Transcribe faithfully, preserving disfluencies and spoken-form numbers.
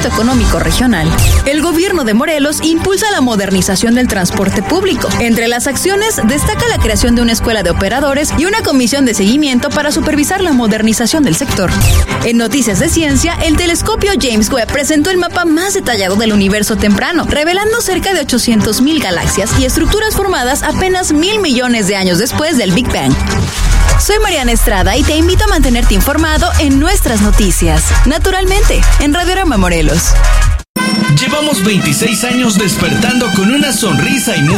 crecimiento económico regional. El gobierno de Morelos impulsa la modernización del transporte público. Entre las acciones destaca la creación de una escuela de operadores y una comisión de seguimiento para supervisar la modernización del sector. En noticias de ciencia, el telescopio James Webb presentó el mapa más detallado del universo temprano, revelando cerca de ochocientas mil galaxias y estructuras formadas apenas mil millones de años después del Big Bang. Soy Mariana Estrada y te invito a mantenerte informado en nuestras noticias. Naturalmente, en Radiorama Morelos. Llevamos veintiséis años despertando con una sonrisa y